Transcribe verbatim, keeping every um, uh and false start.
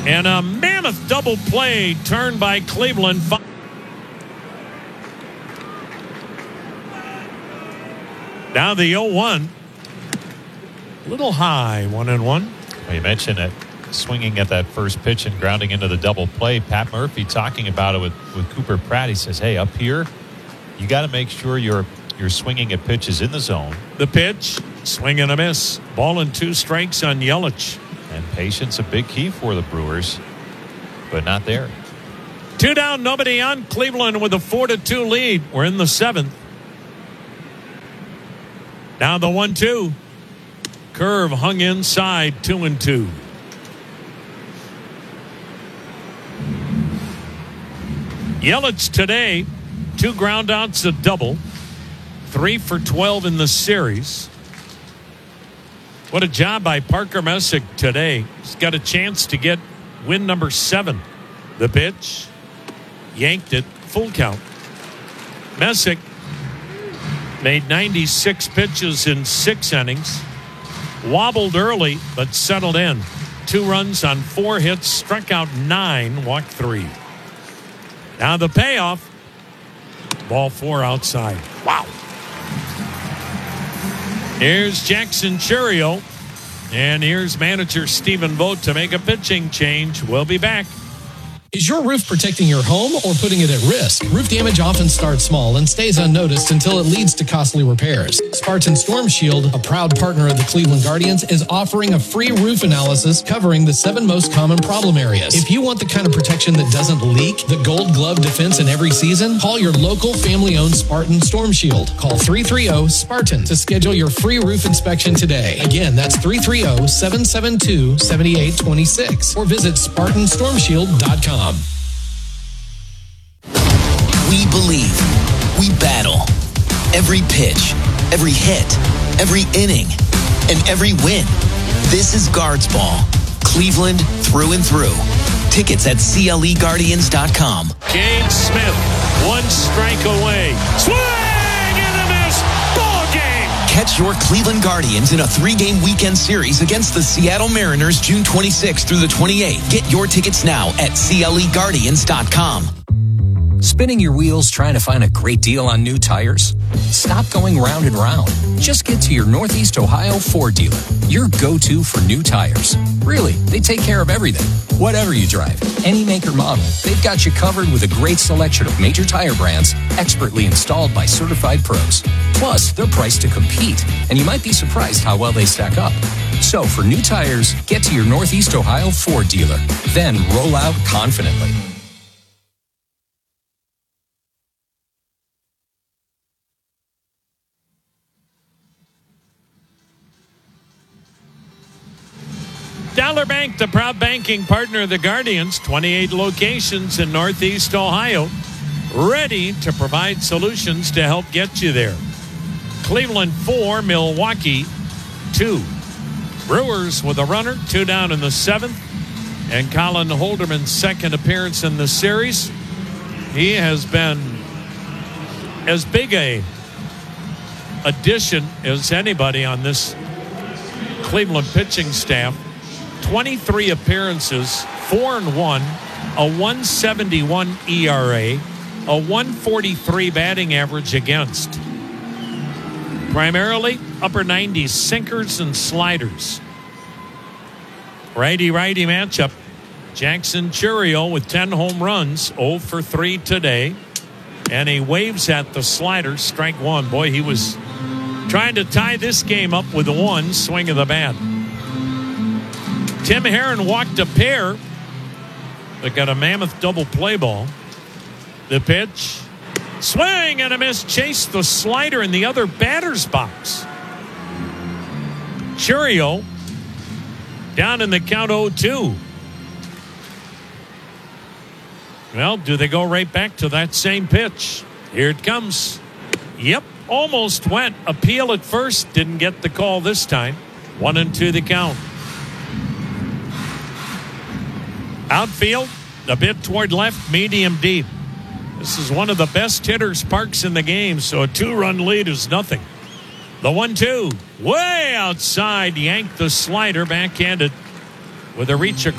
And a mammoth double play turned by Cleveland. Now the oh one. Little high, one and one. Well, you mentioned it. Swinging at that first pitch and grounding into the double play. Pat Murphy talking about it with, with Cooper Pratt. He says, hey, up here, you got to make sure you're you're swinging at pitches in the zone. The pitch, swing and a miss. Ball and two strikes on Yelich. And patience, a big key for the Brewers, but not there. Two down, nobody on. Cleveland with a four to two lead. We're in the seventh. Now the one two. Curve hung inside, two and two. Yelich today, two ground outs, a double, three for twelve in the series. What a job by Parker Messick today. He's got a chance to get win number seven. The pitch, yanked it, full count. Messick made ninety-six pitches in six innings, wobbled early but settled in. Two runs on four hits, struck out nine, walked three. Now the payoff. Ball four outside. Wow. Here's Jackson Chourio. And here's manager Stephen Vogt to make a pitching change. We'll be back. Is your roof protecting your home or putting it at risk? Roof damage often starts small and stays unnoticed until it leads to costly repairs. Spartan Storm Shield, a proud partner of the Cleveland Guardians, is offering a free roof analysis covering the seven most common problem areas. If you want the kind of protection that doesn't leak, the gold glove defense in every season, call your local family-owned Spartan Storm Shield. Call three three zero SPARTAN to schedule your free roof inspection today. Again, that's three three zero, seven seven two, seven eight two six or visit Spartan Storm Shield dot com. We believe. We battle. Every pitch, every hit, every inning, and every win. This is Guards Ball. Cleveland through and through. Tickets at C L E Guardians dot com. Gene Smith, one strike away. Swing and a miss. Ball game. Catch your Cleveland Guardians in a three-game weekend series against the Seattle Mariners June twenty-sixth through the twenty-eighth. Get your tickets now at C L E Guardians dot com. Spinning your wheels trying to find a great deal on new tires? Stop going round and round. Just get to your Northeast Ohio Ford dealer, your go-to for new tires. Really, they take care of everything. Whatever you drive, any make or model, they've got you covered with a great selection of major tire brands, expertly installed by certified pros. Plus, they're priced to compete, and you might be surprised how well they stack up. So for new tires, get to your Northeast Ohio Ford dealer. Then roll out confidently. Dollar Bank, the proud banking partner of the Guardians, twenty-eight locations in Northeast Ohio, ready to provide solutions to help get you there. Cleveland four, Milwaukee two. Brewers with a runner, two down in the seventh. And Colin Holderman's second appearance in the series. He has been as big a addition as anybody on this Cleveland pitching staff. twenty-three appearances, four and one, a one seventy-one E R A, a one forty-three batting average against. Primarily upper nineties sinkers and sliders. Righty-righty matchup. Jackson Chourio with ten home runs, oh for three today. And he waves at the slider, strike one. Boy, he was trying to tie this game up with a one swing of the bat. Tim Herron walked a pair. They got a mammoth double play ball. The pitch. Swing and a miss. Chased the slider in the other batter's box. Chourio down in the count oh two. Well, do they go right back to that same pitch? Here it comes. Yep, almost went. Appeal at first. Didn't get the call this time. One and two the count. Outfield, a bit toward left, medium deep. This is one of the best hitters' parks in the game, so a two-run lead is nothing. The one two, way outside, yanked the slider, backhanded with a reach across.